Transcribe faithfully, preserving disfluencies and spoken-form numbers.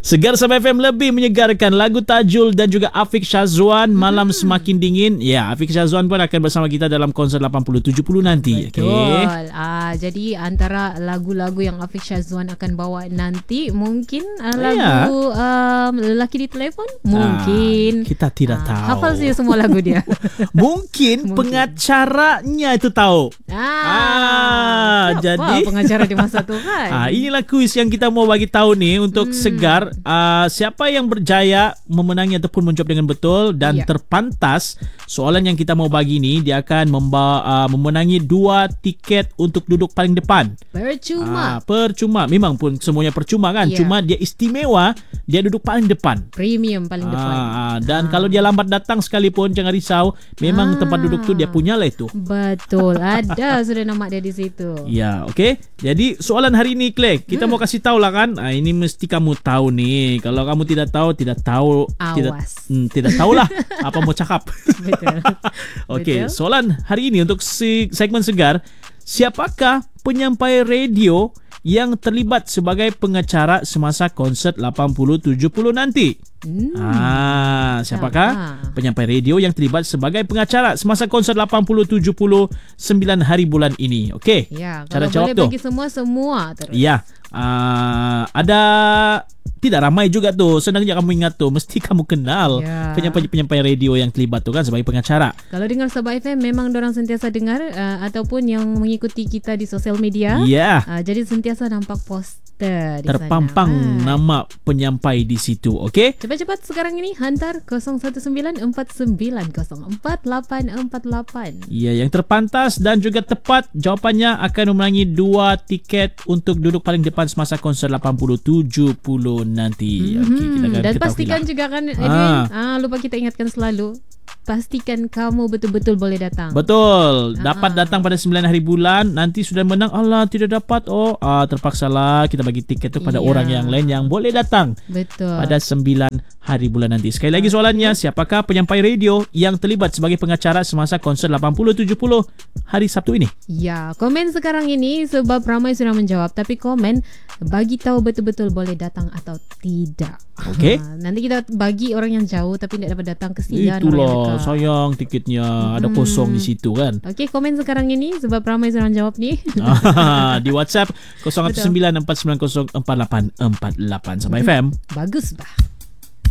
Segar Sabah F M lebih menyegarkan. Lagu Tajul dan juga Afiq Syazwan, Malam hmm. Semakin Dingin. Ya, Afiq Syazwan pun akan bersama kita dalam konsert lapan puluh tujuh puluh nanti. Betul. Okay. Ah, jadi antara lagu-lagu yang Afiq Syazwan akan bawa nanti, mungkin uh, lagu ya. um, Lelaki di Telefon. Mungkin. Ah, kita tidak ah, tahu. Hafal sih semua lagu dia. Mungkin, Mungkin pengacaranya itu tahu. Ah, ah jadi pengacara di masa tu kan. Ah, inilah kuis yang kita mau bagi tahu nih untuk hmm. Segar. Uh, siapa yang berjaya memenangi ataupun menjawab dengan betul dan ya. terpantas soalan yang kita mau bagi ni, dia akan membawa, uh, memenangi dua tiket untuk duduk paling depan. Percuma. Uh, percuma. Memang pun semuanya percuma kan. Ya. Cuma dia istimewa, dia duduk paling depan. Premium paling depan. Uh, dan uh. kalau dia lambat datang sekalipun, jangan risau. Memang uh. tempat duduk tu dia punya lah itu. Betul. Ada sudah nama dia di situ. Ya, okey. Jadi soalan hari ni, Claire, kita hmm. mau kasih tahu lah kan. Uh, ini mesti kamu tahu nih. Kalau kamu tidak tahu, tidak tahu, Awas. tidak hmm, tidak tahulah apa mau cakap. Betul. Okey, soalan hari ini untuk si segmen Segar, siapakah penyampai radio yang terlibat sebagai pengacara semasa konsert lapan puluh tujuh puluh nanti? Hmm. Ah, siapakah Siapa? penyampai radio yang terlibat sebagai pengacara semasa konsert lapan puluh tujuh puluh sembilan hari bulan ini? Okey. Ya, cara kalau jawab boleh tu. bagi semua semua terus. Ya. Uh, ada tidak ramai juga tu. Senangnya kamu ingat tu, mesti kamu kenal ya. penyampai-penyampai radio yang terlibat tu kan sebagai pengacara. Kalau dengar Sabah F M, memang dorang sentiasa dengar uh, ataupun yang mengikuti kita di sosial media. Ya. Uh, jadi sentiasa nampak poster di terpampang sana. nama penyampai di situ. Okey. Cepat-cepat sekarang ini hantar kosong satu sembilan empat sembilan kosong empat lapan empat lapan. Ya, yang terpantas dan juga tepat jawapannya akan memenangi dua tiket untuk duduk paling depan semasa konser lapan puluh tujuh puluh nanti. Mm-hmm. Okey, kita akan dan pastikan lah. juga kan Edwin, ah. Ah, lupa kita ingatkan selalu, pastikan kamu betul-betul boleh datang. Betul. Ah. Dapat datang pada sembilan hari bulan. Nanti sudah menang, Allah tidak dapat. Oh, ah, terpaksalah kita bagi tiket tu pada yeah. orang yang lain yang boleh datang. Betul. Pada sembilan hari bulan nanti. Sekali lagi soalannya, siapakah penyampai radio yang terlibat sebagai pengacara semasa konsert lapan puluh tujuh puluh hari Sabtu ini? Ya, komen sekarang ini sebab ramai sudah menjawab, tapi komen bagi tahu betul-betul boleh datang atau tidak. Okey. Ha, nanti kita bagi orang yang jauh tapi tidak dapat datang, kesian. Itulah, sayang tiketnya hmm. ada kosong di situ kan. Okey, komen sekarang ini sebab ramai sudah menjawab ni. Di WhatsApp kosong satu sembilan empat sembilan kosong empat lapan empat lapan Sabah F M. Bagus bah.